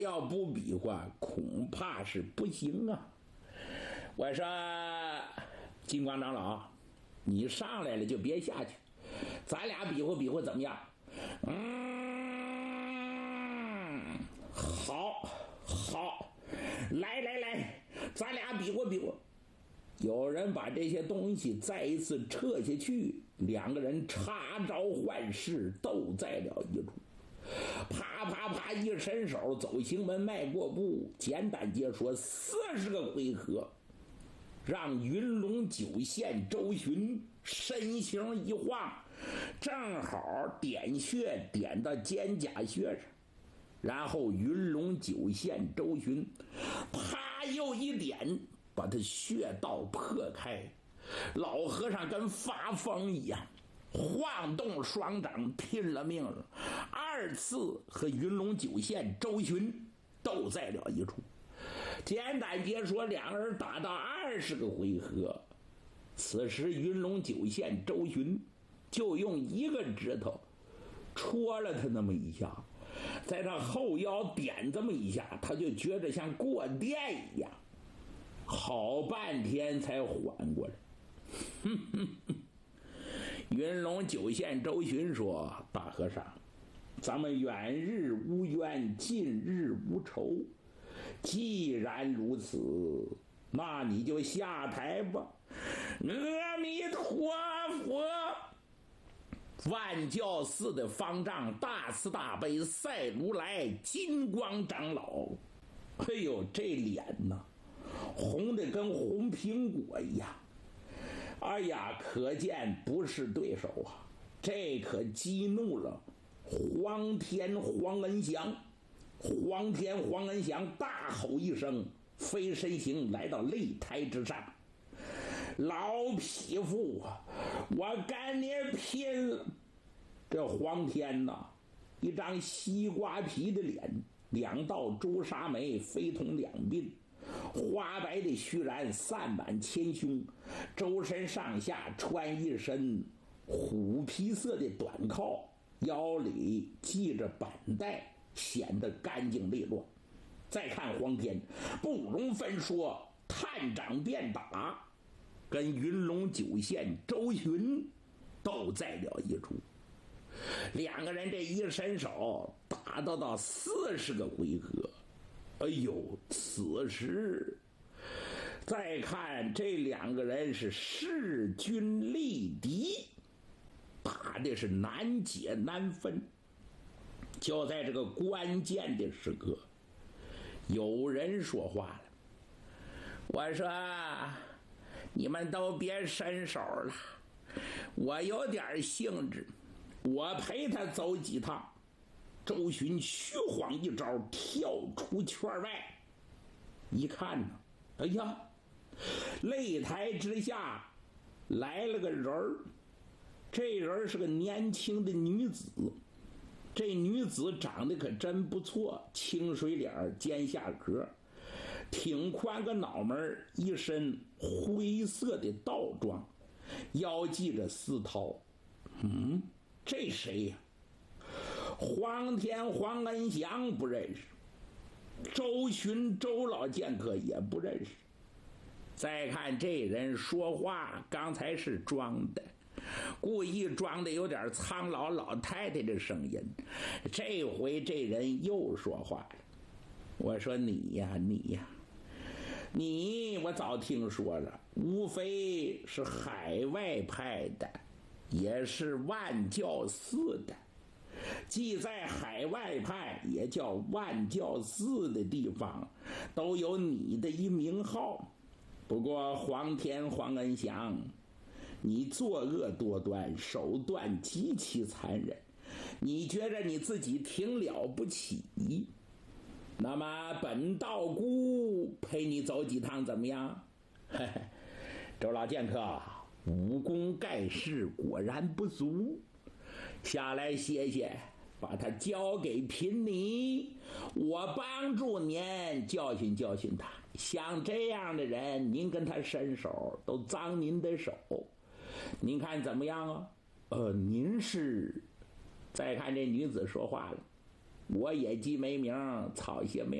要不比划，恐怕是不行啊。我说，金光长老，你上来了就别下去，咱俩比划比划怎么样？好，来，咱俩比划比划。有人把这些东西再一次撤下去，两个人插招换式，斗在了一处。啪一伸手，走行门迈过步，简单解说40个回合，让云龙九县周巡身形一晃，正好点穴点到肩胛穴上，然后云龙九县周巡啪又一点，把他穴道破开。老和尚跟发疯一样晃动双掌，拼了命了，2次和云龙九县周巡斗在了一处。简单解说，两人打到20个回合。此时云龙九县周巡就用一个指头戳了他那么一下，在他后腰点这么一下，他就觉得像过电一样，好半天才缓过来。云龙九县周巡说：“大和尚，咱们远日无冤，近日无仇。既然如此，那你就下台吧。”阿弥陀佛。万教寺的方丈大慈大悲赛如来金光长老，哎呦，这脸呐，红的跟红苹果一样。哎呀，可见不是对手啊！这可激怒了黄天黄恩祥。黄天黄恩祥大吼一声，飞身形来到擂台之上。老匹夫，我跟你拼了！这黄天呐，一张西瓜皮的脸，2道朱砂眉非同两鬓，花白的须髯散满前胸，周身上下穿一身虎皮色的短靠，腰里系着绑带，显得干净利落。再看黄天，不容分说，探掌便打，跟云龙九县周巡斗在了一处。两个人这一伸手，打到40个回合。哎呦，此时再看这两个人是势均力敌，打的是难解难分。就在这个关键的时刻，有人说话了：“我说，你们都别伸手了，我有点兴致，我陪他走几趟。”周巡虚晃一招，跳出圈外，一看呢，哎呀，擂台之下来了个人儿。这人是个年轻的女子，这女子长得可真不错，清水脸，尖下颏，挺宽个脑门，一身灰色的道装，腰系着丝绦。这谁呀？黄天黄恩祥不认识，周巡周老剑客也不认识。再看这人说话，刚才是装的，故意装的有点苍老老太太的声音。这回这人又说话了：“我说你呀，你我早听说了，无非是海外派的，也是万教寺的。既在海外派也叫万教寺的地方，都有你的一名号。不过黄天黄恩祥，你作恶多端，手段极其残忍，你觉得你自己挺了不起，那么本道姑陪你走几趟怎么样？”周老剑客，武功盖世果然不俗，下来歇歇，把他交给贫尼，我帮助您教训教训他。像这样的人，您跟他伸手都脏您的手，您看怎么样啊？您是？再看这女子说话了：“ 我也即没名，操些名。